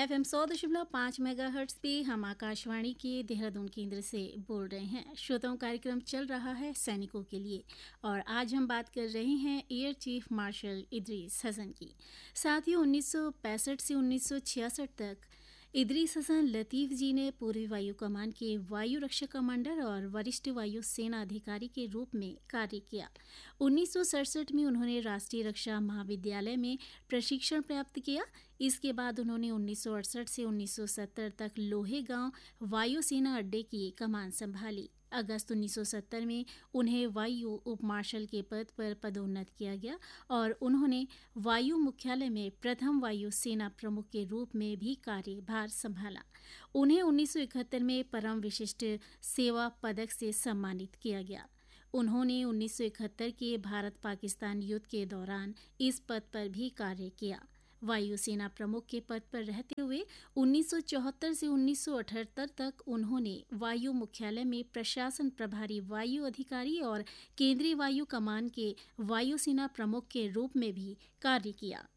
FM 100.5 megahertz पे हम आकाशवाणी के देहरादून केंद्र से बोल रहे हैं। श्रोताओं, कार्यक्रम चल रहा है सैनिकों के लिए और आज हम बात कर रहे हैं air chief marshal Idris Hasan की। साथियों, 1965 से 1966 तक इदरीस हसन लतीफ़ जी ने पूर्वी वायु कमान के वायु रक्षा कमांडर और वरिष्ठ वायु सेना अधिकारी के रूप में कार्य किया। 1967 में उन्होंने राष्ट्रीय रक्षा महाविद्यालय में प्रशिक्षण प्राप्त किया। इसके बाद उन्होंने 1968 से 1970 तक लोहेगांव वायु सेना अड्डे की कमान संभाली। अगस्त 1970 में उन्हें वायु उप मार्शल के पद पर पदोन्नत किया गया और उन्होंने वायु मुख्यालय में प्रथम वायु सेना प्रमुख के रूप में भी कार्यभार संभाला। उन्हें 1971 में परम विशिष्ट सेवा पदक से सम्मानित किया गया। उन्होंने 1971 के भारत पाकिस्तान युद्ध के दौरान इस पद पर भी कार्य किया। वायुसेना प्रमुख के पद पर रहते हुए 1974 से 1978 तक उन्होंने वायु मुख्यालय में प्रशासन प्रभारी वायु अधिकारी और केंद्रीय वायु कमान के वायुसेना प्रमुख के रूप में भी कार्य किया।